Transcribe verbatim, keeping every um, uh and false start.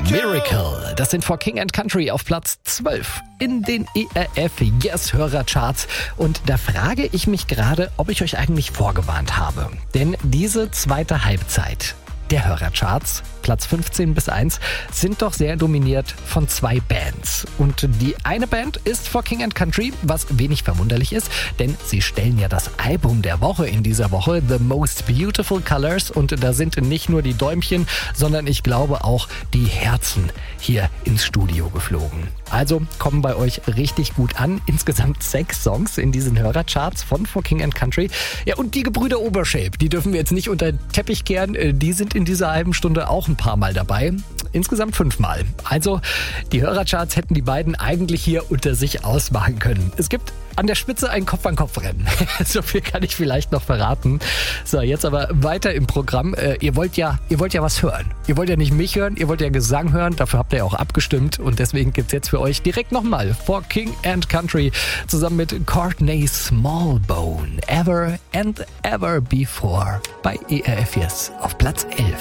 Miracle, das sind For King and Country auf Platz zwölf in den E R F Yes Hörercharts. Und da frage ich mich gerade, ob ich euch eigentlich vorgewarnt habe. Denn diese zweite Halbzeit der Hörercharts, Platz fünfzehn bis eins, sind doch sehr dominiert von zwei Bands. Und die eine Band ist For King and Country, was wenig verwunderlich ist, denn sie stellen ja das Album der Woche in dieser Woche, The Most Beautiful Colors. Und da sind nicht nur die Däumchen, sondern ich glaube auch die Herzen hier ins Studio geflogen. Also kommen bei euch richtig gut an. Insgesamt sechs Songs in diesen Hörercharts von For King and Country. Ja, und die Gebrüder Obershape, die dürfen wir jetzt nicht unter den Teppich kehren. Die sind in dieser halben Stunde auch ein paar Mal dabei. Insgesamt fünfmal. Also die Hörercharts hätten die beiden eigentlich hier unter sich ausmachen können. Es gibt an der Spitze ein Kopf-an-Kopf-Rennen. So viel kann ich vielleicht noch verraten. So, jetzt aber weiter im Programm. Äh, ihr wollt ja, ihr wollt ja was hören. Ihr wollt ja nicht mich hören, ihr wollt ja Gesang hören. Dafür habt ihr ja auch abgestimmt. Und deswegen gibt's jetzt für euch direkt nochmal For King and Country zusammen mit Courtney Smallbone. Ever and Ever Before bei E R F Yes auf Platz elf.